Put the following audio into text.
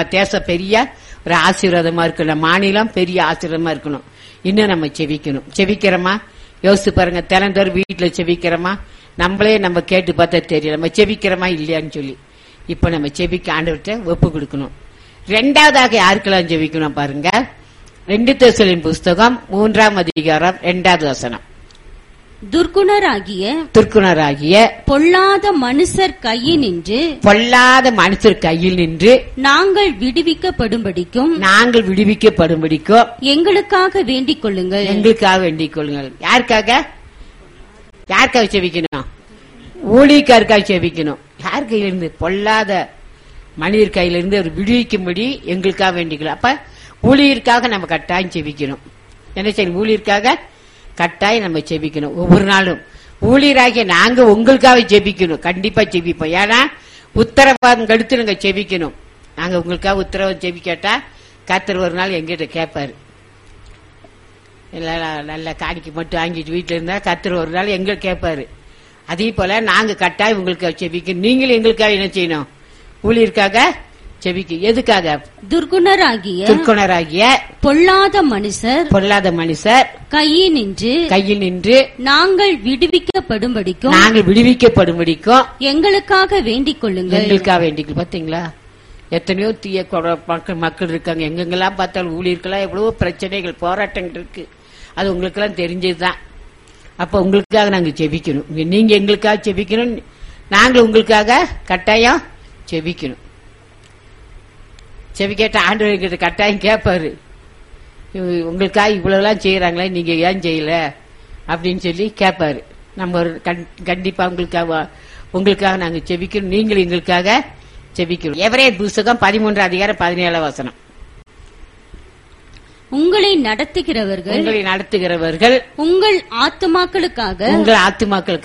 நம்ம தேசம் பெரிய ஒரு ஆசீர்வாதமா இருக்கணும், மாநிலம் பெரிய ஆசீர்வாதமா இருக்கணும். இன்னும் நம்ம செபிக்கணும். செபிக்கிறோமா? யோசிச்சு பாருங்க. தினந்தோறும் வீட்டுல செபிக்கிறோமா? நம்மளே நம்ம கேட்டு பார்த்தா தெரியல நம்ம செபிக்கிறோமா இல்லையான்னு சொல்லி. இப்ப நம்ம செபிக்க ஆண்டவர்கிட்ட ஒப்பு கொடுக்கணும். ரெண்டாவதாக யாருக்கெல்லாம் செபிக்கணும் பாருங்க. 2 தெசலோனிக்கேயர் புஸ்தகம் 3ஆம் அதிகாரம் 2வது வசனம். துர்க்குணராகிய பொல்லாத மனுஷர் கையில் நின்று நாங்கள் விடுவிக்கப்படும்படிக்கும் எங்களுக்காக வேண்டிக் கொள்ளுங்கள். யாருக்காக செபிக்கணும்? ஊழியக்காருக்காக செபிக்கணும். யார் கையிலிருந்து? பொல்லாத மனிதர் கையிலிருந்து அவர் விடுவிக்கும்படி எங்களுக்காக வேண்டிக்கலாம். அப்ப ஊழியருக்காக நம்ம கட்டாயம் செபிக்கணும். என்ன செய்யணும்? ஊழியருக்காக கட்டாயம் நம்ம செபிக்கணும். ஒவ்வொரு நாளும் ஊழியராகிய நாங்க உங்களுக்காக செபிக்கணும். கண்டிப்பா செபிப்போம். ஏன்னா உத்தரவாதம் கடுத்து நாங்க செபிக்கணும். நாங்க உங்களுக்காக உத்தரவாதம் செபிக்கட்டா கர்த்தர் ஒரு நாள் எங்கிட்ட கேட்பாரு. நல்ல காணிக்கை மட்டும் வாங்கிட்டு வீட்டுல இருந்தா கர்த்தர் ஒரு நாள் எங்க கேட்பாரு. அதே போல நாங்க கட்டாயம் உங்களுக்காக செபிக்கணும். நீங்களும் எங்களுக்காக என்ன செய்யணும்? ஊழியருக்காக செபிக்க. எதுக்காக? துர்க்குணராகிய பொல்லாத மனுஷர் கையில் நின்று நாங்கள் விடுவிக்கப்படும்படிக்கும் எங்களுக்காக வேண்டிக் கொள்ளுங்கள். பாத்தீங்களா? எத்தனையோ தீய மக்கள் இருக்காங்க. எங்கெங்கெல்லாம் பார்த்தாலும் ஊழியர்களாம் எவ்வளவோ பிரச்சனைகள், போராட்டங்கள் இருக்கு. அது உங்களுக்கு எல்லாம் தெரிஞ்சதுதான். அப்ப உங்களுக்காக நாங்க செபிக்கணும். நீங்க எங்களுக்காக செபிக்கணும், நாங்க உங்களுக்காக கட்டாயம் செபிக்கணும். செபிக்கட்ட ஆண்டவர் கிட்ட கட்டாயம் கேட்பாரு. உங்களுக்காக இவ்வளவு செய்யறாங்களே, நீங்க ஏன் செய்யல அப்படின்னு சொல்லி கேட்பாரு. நம்ம கண்டிப்பா உங்களுக்காக நாங்க செபிக்கணும், நீங்களும் எங்களுக்காக செபிக்கணும். எபிரேயர் புஸ்தகம் 13ஆம் அதிகாரம் 17ஆம் வசனம். உங்களை நடத்துகிறவர்கள் உங்கள் ஆத்துமாக்களுக்காக